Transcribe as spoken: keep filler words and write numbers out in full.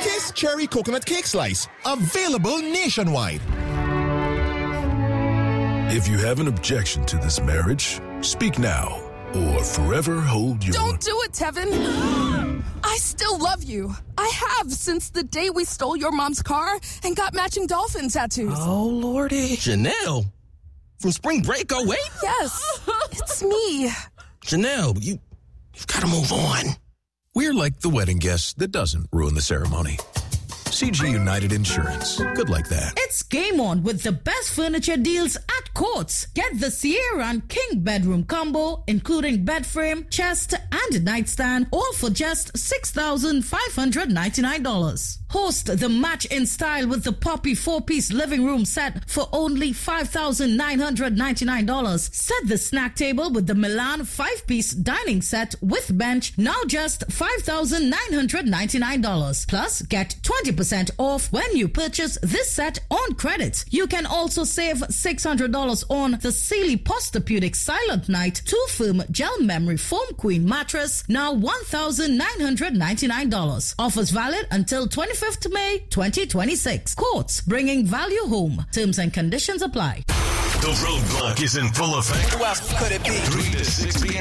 Kiss Cherry Coconut Cake Slice. Available nationwide. If you have an objection to this marriage, speak now or forever hold your... Don't do it, Tevin. I still love you. I have since the day we stole your mom's car and got matching dolphin tattoos. Oh, Lordy. Janelle? From spring break, oh, wait? Yes, it's me. Janelle, you, you've got to move on. We're like the wedding guest that doesn't ruin the ceremony. C G United Insurance. Good like that. It's game on with the best furniture deals at Courts. Get the Sierra and King bedroom combo, including bed frame, chest, and nightstand, all for just six thousand five hundred ninety-nine dollars. Host the match in style with the Poppy four-piece living room set for only five thousand nine hundred ninety-nine dollars. Set the snack table with the Milan five-piece dining set with bench, now just five thousand nine hundred ninety-nine dollars. Plus, get twenty percent off when you purchase this set on credit. You can also save six hundred dollars on the Sealy Posturepedic Silent Night two-firm gel memory foam queen mattress, now one thousand nine hundred ninety-nine dollars. Offers valid until twenty-fifth of May twenty twenty-six. Courts, bringing value home. Terms and conditions apply. The roadblock is in full effect. Who else could it be? three to six p.m.